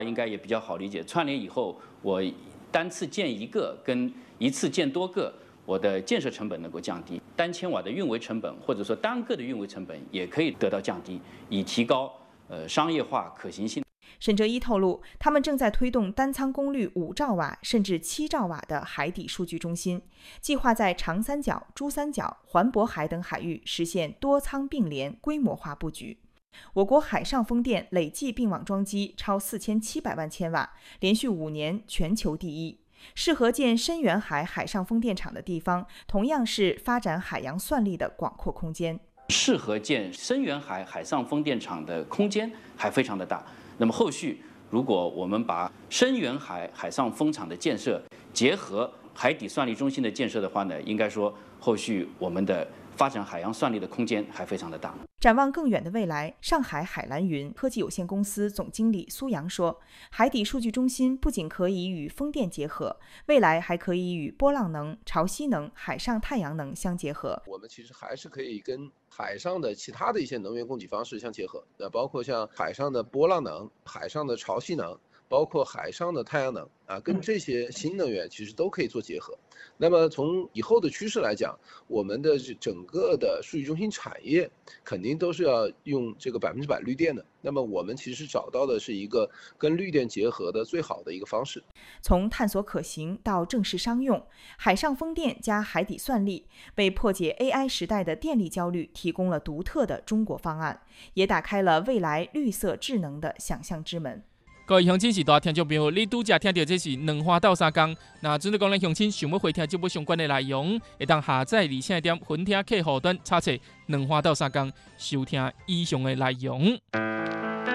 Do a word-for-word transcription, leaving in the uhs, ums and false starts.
应该也比较好理解。串联以后，我单次建一个跟一次建多个，我的建设成本能够降低，单千瓦的运维成本或者说单个的运维成本也可以得到降低，以提高呃商业化可行性。 沈哲一透露，他们正在推动单仓功率五兆瓦甚至七兆瓦的海底数据中心，计划在长三角、珠三角、环渤海等海域实现多仓并联规模化布局。我国海上风电累计并网装机超四千七百万千瓦，连续五年全球第一。适合建深远海海上风电场的地方，同样是发展海洋算力的广阔空间。 适合建深远海海上风电场的空间还非常的大。那么后续，如果我们把深远海海上风场的建设结合海底算力中心的建设的话呢，应该说后续我们的发展海洋算力的空间还非常的大。 展望更远的未来，上海海蓝云科技有限公司总经理苏阳说，海底数据中心不仅可以与风电结合，未来还可以与波浪能、潮汐能、海上太阳能相结合。 我们其实还是可以跟海上的其他的一些能源供给方式相结合，那包括像海上的波浪能、海上的潮汐能，包括海上的太阳能啊，跟这些新能源其实都可以做结合。那么从以后的趋势来讲，我们的整个的数据中心产业肯定都是要用这个百分之百绿电的。那么我们其实找到的是一个跟绿电结合的最好的一个方式。 从探索可行到正式商用，海上风电加海底算力，为破解 A I 时代的电力焦虑提供了独特的中国方案，也打开了未来绿色智能的想象之门。 各位乡亲时代听众朋友，你拄则听到这是两花斗三工。那准备讲咱乡亲想要回听节目相关的内容，会当下载离线点分听客户端查册两花斗三工，收听以上的内容。